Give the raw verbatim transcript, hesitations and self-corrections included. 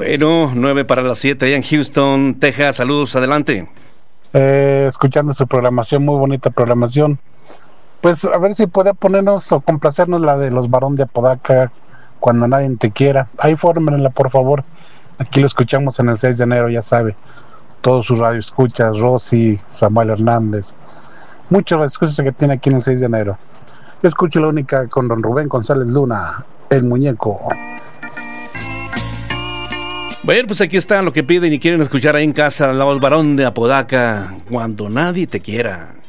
Bueno, nueve para las siete allá en Houston, Texas. Saludos, adelante. Eh, escuchando su programación, muy bonita programación. Pues a ver si puede ponernos o complacernos la de los Barón de Apodaca, Cuando Nadie Te Quiera. Ahí fórmenla, por favor. Aquí lo escuchamos en el seis de enero, ya sabe. Todos sus radioescuchas, Rosy, Samuel Hernández. Muchos radioescuchas que tiene aquí en el seis de enero. Yo escucho la única con don Rubén González Luna, el muñeco. Bueno, pues aquí está lo que piden y quieren escuchar ahí en casa, los Barón de Apodaca, Cuando Nadie Te Quiera.